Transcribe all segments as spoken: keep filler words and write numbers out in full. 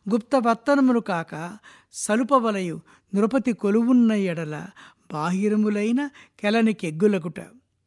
గుప్తవర్తనములు కాక సలుపవలయు నృపతి కొలువున్న ఎడల బాహిరములైన కెలని కెగ్గులకుట.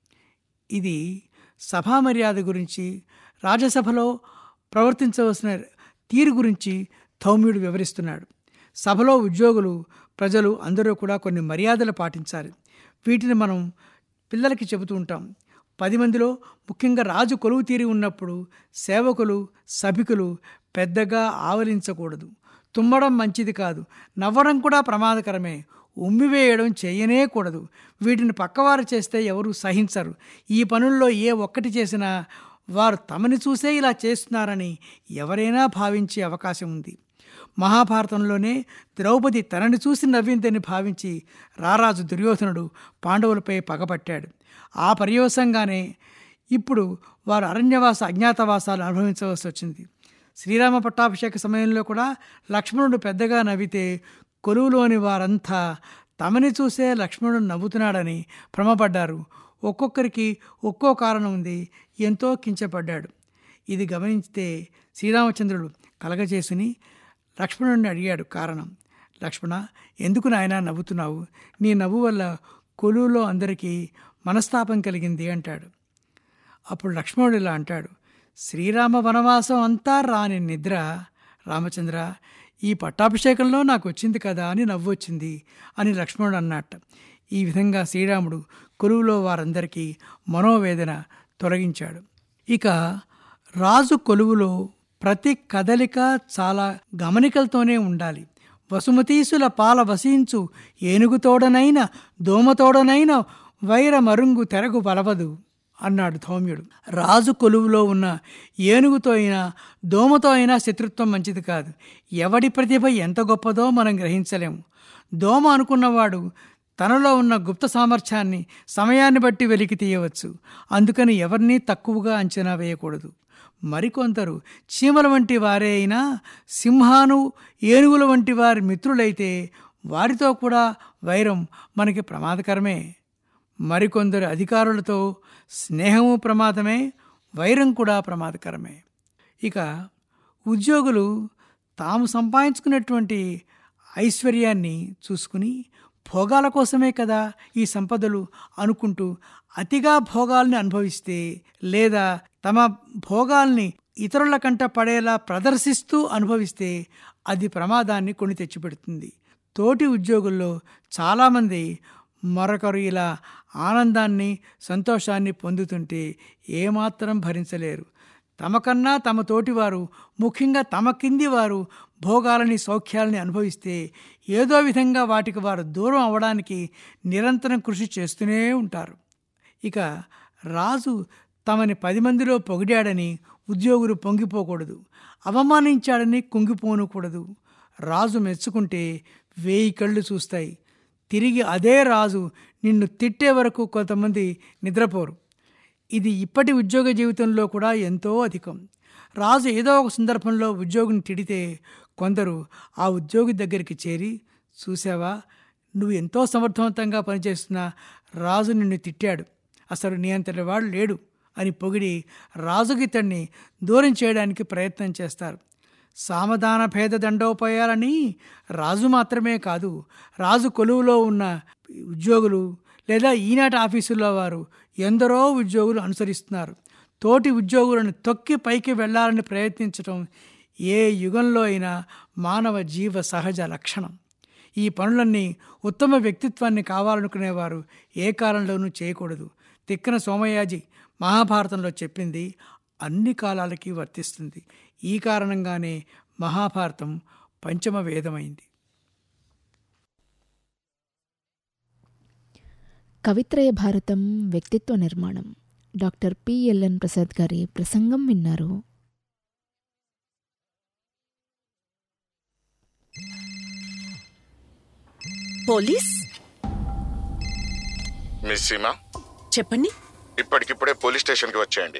ఇది సభా మర్యాద గురించి, రాజసభలో ప్రవర్తించవలసిన తీరు గురించి ధౌమ్యుడు వివరిస్తున్నాడు. సభలో ఉద్యోగులు, ప్రజలు అందరూ కూడా కొన్ని మర్యాదలు పాటించాలి. వీటిని మనం పిల్లలకి చెబుతూ ఉంటాం. పది మందిలో ముఖ్యంగా రాజు కొలువు తీరి ఉన్నప్పుడు సేవకులు, సభికులు పెద్దగా ఆవలించకూడదు. తుమ్మడం మంచిది కాదు, నవ్వడం కూడా ప్రమాదకరమే, ఉమ్మివేయడం చేయనే కూడదు. వీటిని పక్కవారు చేస్తే ఎవరు సహించరు. ఈ పనుల్లో ఏ ఒక్కటి చేసినా వారు తమని చూసే ఇలా చేస్తున్నారని ఎవరైనా భావించే అవకాశం ఉంది. మహాభారతంలోనే ద్రౌపది తనని చూసి నవ్విందని భావించి రారాజు దుర్యోధనుడు పాండవులపై పగపట్టాడు. ఆ పర్యవసంగానే ఇప్పుడు వారు అరణ్యవాస, అజ్ఞాతవాసాలు అనుభవించవలసి వచ్చింది. శ్రీరామ పట్టాభిషేక సమయంలో కూడా లక్ష్మణుడు పెద్దగా నవ్వితే కొలువులోని వారంతా తమని చూసే లక్ష్మణుడు నవ్వుతున్నాడని భ్రమపడ్డారు. ఒక్కొక్కరికి ఒక్కో కారణం ఉంది. ఎంతో కించపడ్డాడు. ఇది గమనించితే శ్రీరామచంద్రుడు కలగజేసుని లక్ష్మణుడిని అడిగాడు కారణం. లక్ష్మణ, ఎందుకు నాయనా నవ్వుతున్నావు? నీ నవ్వు వల్ల కొలువులో అందరికీ మనస్తాపం కలిగింది అంటాడు. అప్పుడు లక్ష్మణుడు ఇలా అంటాడు, శ్రీరామ వనవాసం అంతా రాని నిద్ర రామచంద్ర, ఈ పట్టాభిషేకంలో నాకు వచ్చింది కదా అని నవ్వు వచ్చింది అని లక్ష్మణుడు అన్నట్ట. ఈ విధంగా శ్రీరాముడు కొలువులో వారందరికీ మనోవేదన తొలగించాడు. ఇక రాజు కొలువులో ప్రతి కదలిక చాలా గమనికలతోనే ఉండాలి. వసుమతీసుల పాల వసించు ఏనుగుతోడనైన దోమతోడనైన వైర మరుంగు తెరగు బలవదు అన్నాడు ధౌమ్యుడు. రాజు కొలువులో ఉన్న ఏనుగుతో అయినా దోమతో అయినా శత్రుత్వం మంచిది కాదు. ఎవడి ప్రతిభ ఎంత గొప్పదో మనం గ్రహించలేము. దోమ అనుకున్నవాడు తనలో ఉన్న గుప్త సామర్థ్యాన్ని సమయాన్ని బట్టి వెలికి తీయవచ్చు. అందుకని ఎవరినీ తక్కువగా అంచనా వేయకూడదు. మరికొందరు చీమల వంటి వారే అయినా సింహాను, ఏనుగుల వంటి వారి మిత్రులైతే వారితో కూడా వైరం మనకి ప్రమాదకరమే. మరికొందరు అధికారులతో స్నేహము ప్రమాదమే, వైరం కూడా ప్రమాదకరమే. ఇక ఉద్యోగులు తాము సంపాదించుకున్నటువంటి ఐశ్వర్యాన్ని చూసుకుని భోగాల కోసమే కదా ఈ సంపదలు అనుకుంటూ అతిగా భోగాల్ని అనుభవిస్తే, లేదా తమ భోగాల్ని ఇతరుల కంట పడేలా ప్రదర్శిస్తూ అనుభవిస్తే అది ప్రమాదాన్ని కొని తెచ్చిపెడుతుంది. తోటి ఉద్యోగుల్లో చాలామంది మరొకరు ఇలా ఆనందాన్ని, సంతోషాన్ని పొందుతుంటే ఏమాత్రం భరించలేరు. తమకన్నా తమ తోటివారు, ముఖ్యంగా తమ కింది వారు భోగాలని, సౌఖ్యాలని అనుభవిస్తే ఏదో విధంగా వాటికి వారు దూరం అవ్వడానికి నిరంతరం కృషి చేస్తూనే ఉంటారు. ఇక రాజు తమని పది మందిలో పొగిడాడని ఉద్యోగులు పొంగిపోకూడదు, అవమానించాడని కుంగిపోనకూడదు. రాజు మెచ్చుకుంటే వేయి కళ్ళు చూస్తాయి. తిరిగి అదే రాజు నిన్ను తిట్టే వరకు కొంతమంది నిద్రపోరు. ఇది ఇప్పటి ఉద్యోగ జీవితంలో కూడా ఎంతో అధికం. రాజు ఏదో ఒక సందర్భంలో ఉద్యోగిని తిడితే కొందరు ఆ ఉద్యోగి దగ్గరికి చేరి, చూసావా, నువ్వు ఎంతో సమర్థవంతంగా పనిచేస్తున్నా రాజు నిన్ను తిట్టాడు, అసలు నీ అంతటి వాడు లేడు అని పొగిడి రాజుకి ఇతన్ని దూరం చేయడానికి ప్రయత్నం చేస్తారు. సామధాన భేద దండోపాయాలని రాజు మాత్రమే కాదు, రాజు కొలువులో ఉన్న ఉద్యోగులు లేదా ఈనాటి ఆఫీసుల్లో వారు ఎందరో ఉద్యోగులు అనుసరిస్తున్నారు. తోటి ఉద్యోగులను తొక్కి పైకి వెళ్లాలని ప్రయత్నించడం ఏ యుగంలో అయినా మానవ జీవ సహజ లక్షణం. ఈ పనులన్నీ ఉత్తమ వ్యక్తిత్వాన్ని కావాలనుకునేవారు ఏ కాలంలోనూ చేయకూడదు. తిక్కన సోమయాజి మహాభారతంలో చెప్పింది అన్ని కాలాలకి వర్తిస్తుంది. ఈ కారణంగానే మహాభారతం పంచమ వేదమైంది. కవిత్రయ భారతం వ్యక్తిత్వ నిర్మాణం డాక్టర్ పిఎల్ఎన్ ప్రసాద్ గారి ప్రసంగం విన్నారు. పోలీస్ మిస్ సీమా, చెప్పండి. ఇప్పటికిప్పుడే పోలీస్ స్టేషన్కి వచ్చేయండి.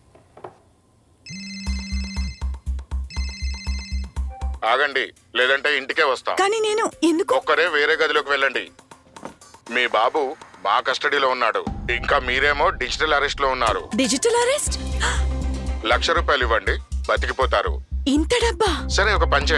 ఆగండి, లేదంటే ఇంటికే వస్తాం. కానీ నేను ఎందుకు? ఒక్కరే వేరే గదిలోకి వెళ్ళండి. మీ బాబు మా కస్టడీలో ఉన్నాడు, ఇంకా మీరేమో డిజిటల్ అరెస్ట్ లో ఉన్నారు. Digital arrest? లక్ష రూపాయలు ఇవ్వండి, బతికిపోతారు. ఇంత డబ్బా? సరే, ఒక పని చేయండి.